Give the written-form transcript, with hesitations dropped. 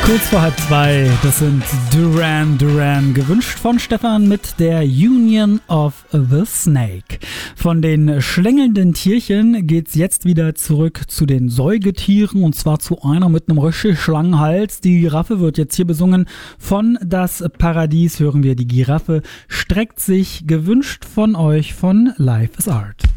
Kurz vor 1:30, das sind Duran Duran, gewünscht von Stefan mit der Union of the Snake. Von den schlängelnden Tierchen geht's jetzt wieder zurück zu den Säugetieren, und zwar zu einer mit einem richtig langen Hals. Die Giraffe wird jetzt hier besungen. Von Das Paradies hören wir die Giraffe, streckt sich, gewünscht von euch von Life is Art.